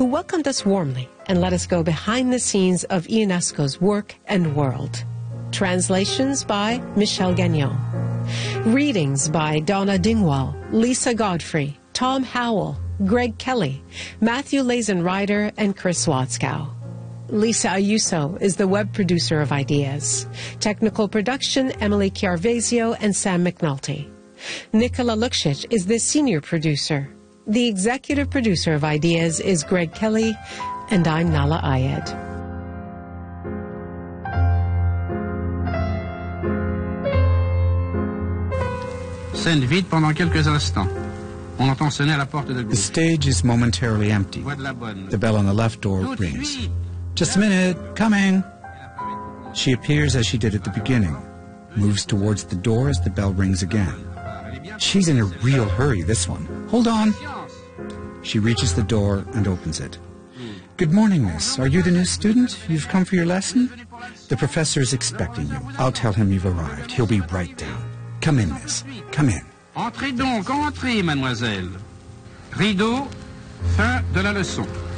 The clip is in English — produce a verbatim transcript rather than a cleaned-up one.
who welcomed us warmly and let us go behind the scenes of Ionesco's work and world. Translations by Michel Gagnon. Readings by Donna Dingwall, Lisa Godfrey, Tom Howell, Greg Kelly, Matthew Lazen-Ryder, and Chris Watzkow. Lisa Ayuso is the web producer of Ideas. Technical production, Emily Chiarvesio and Sam McNulty. Nicola Lukšić is the senior producer. The executive producer of Ideas is Greg Kelly, and I'm Nahlah Ayed. Scène vide pendant quelques instants. On entend sonner à la porte de The gauche. stage is momentarily empty. Voix de la bonne. The bell on the left door Tout de rings. suite. Just a minute, coming. She appears as she did at the beginning, moves towards the door as the bell rings again. She's in a real hurry, this one. Hold on. She reaches the door and opens it. Good morning, miss. Are you the new student? You've come for your lesson? The professor is expecting you. I'll tell him you've arrived. He'll be right down. Come in, miss. Come in. Entrez donc, entrez, mademoiselle. Rideau, fin de la leçon.